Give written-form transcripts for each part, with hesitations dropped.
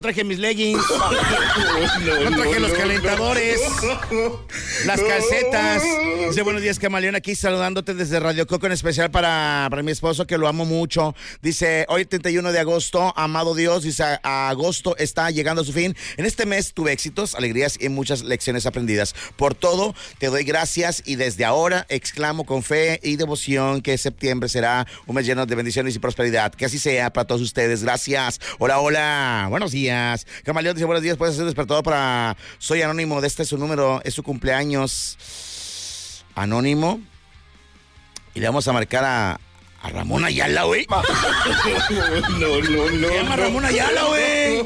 Traje mis leggings, no traje los calentadores, las calcetas. Dice, buenos días, Camaleón, aquí saludándote desde Radio Coco, en especial para mi esposo, que lo amo mucho. Dice, hoy 31 de agosto, amado Dios, dice, agosto está llegando a su fin. En este mes tuve éxitos, alegrías y muchas lecciones aprendidas. Por todo, te doy gracias y desde ahora exclamo con fe y devoción que septiembre será un mes lleno de bendiciones y prosperidad. Que así sea para todos ustedes. Gracias. Hola, hola. Buenos días. Camaleón dice, buenos días, puedes hacer un despertador para... Soy Anónimo, de este es su número, es su cumpleaños. Anónimo. Y le vamos a marcar a Ramón Ayala, güey. No. Se llama Ramón Ayala, güey.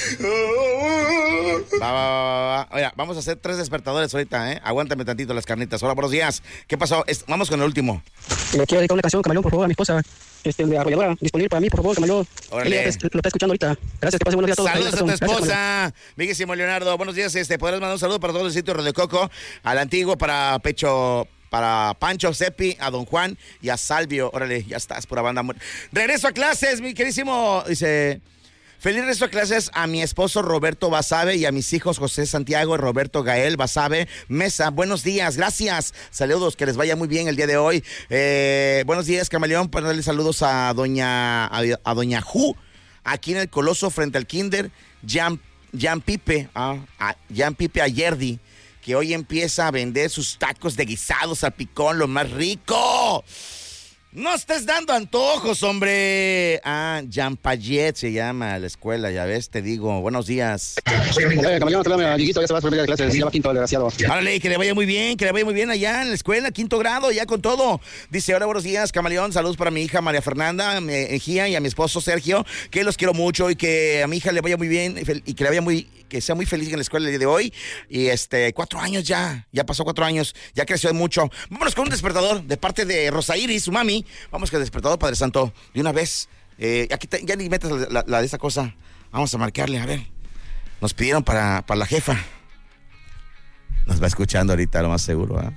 Va. Oiga, vamos a hacer 3 despertadores ahorita, ¿eh? Aguántame tantito las carnitas. Hola, buenos días. ¿Qué pasó? Vamos con el último. Le quiero dedicar una canción, Camaleón, por favor, a mi esposa. De arrolladora, disponible para mí, por favor, Camaleón. Órale. Lo está escuchando ahorita. Gracias, que pase buenos días a todos. Saludos a tu esposa, Miguelísimo Leonardo. Buenos días, podrás mandar un saludo para todo el sitio de Radio Coco, al antiguo, para Pancho, Cepi, a Don Juan y a Salvio. Órale, ya estás, pura banda. Regreso a clases, mi queridísimo. Dice, feliz regreso a clases a mi esposo Roberto Basabe y a mis hijos José Santiago y Roberto Gael Basabe Mesa. Buenos días, gracias. Saludos, que les vaya muy bien el día de hoy. Buenos días, Camaleón, para darle saludos a doña Ju, aquí en el Coloso, frente al Kinder, Jan Pipe Ayerdi, que hoy empieza a vender sus tacos de guisados al picón, lo más rico. No estés dando antojos, hombre. Jean Payet se llama la escuela, ya ves, te digo. Buenos días. Camaleón, tráeme a Guiguito, ya se va a poner a clases, ya va quinto, desgraciado. Árale, que le vaya muy bien allá en la escuela, 5º grado, ya con todo. Dice, hola, buenos días, Camaleón, saludos para mi hija María Fernanda Ejía y a mi esposo Sergio, que los quiero mucho y que a mi hija le vaya muy bien y que que sea muy feliz en la escuela el día de hoy. Y 4 años ya pasó 4 años, ya creció mucho. Vámonos con un despertador de parte de Rosa Iris, su mami. Vamos con el despertador, Padre Santo, de una vez. Aquí ya ni metas la de esa cosa. Vamos a marcarle, a ver. Nos pidieron para la jefa. Nos va escuchando ahorita, lo más seguro, ¿eh?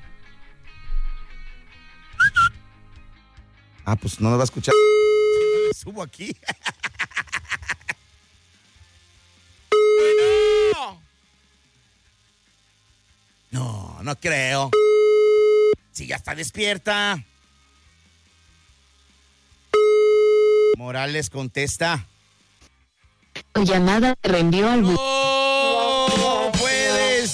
Pues no nos va a escuchar. Subo aquí. No creo. Si ya está despierta. Morales contesta. Tu llamada te reenvió al... ¡No puede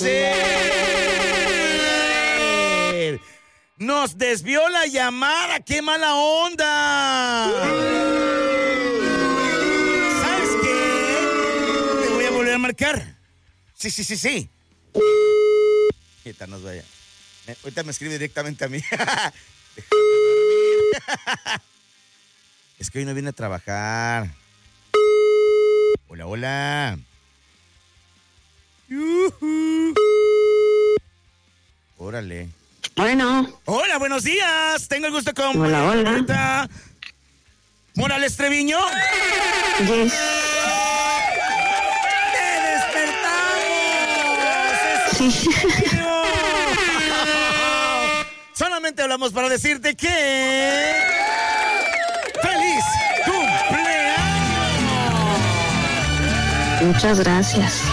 ser! ¡Nos desvió la llamada! ¡Qué mala onda! ¿Sabes qué? Te voy a volver a marcar. Sí. Ahorita nos vaya. Ahorita me escribe directamente a mí. Es que hoy no viene a trabajar. Hola. Órale. Bueno. Hola, buenos días. Tengo el gusto con... Hola. Morales Treviño. Yes. ¡Te despertamos! Sí. Solamente hablamos para decirte que... ¡Feliz cumpleaños! Muchas gracias.